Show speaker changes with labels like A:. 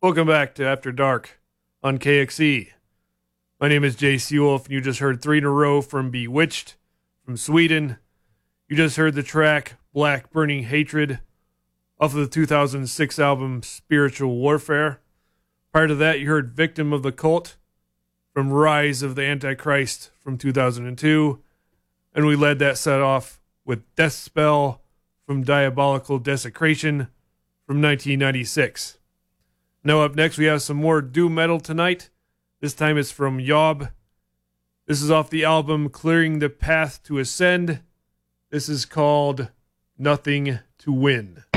A: Welcome back to After Dark on KXE. My name is J.C. Wolf, and you just heard 3 in a row from Bewitched from Sweden. You just heard the track Black Burning Hatred off of the 2006 album Spiritual Warfare. Prior to that, you heard Victim of the Cult from Rise of the Antichrist from 2002. And we led that set off with Death Spell from Diabolical Desecration from 1996. Now up next, we have some more doom metal tonight. This time it's from Yob. This is off the album Clearing the Path to Ascend. This is called Nothing to Win.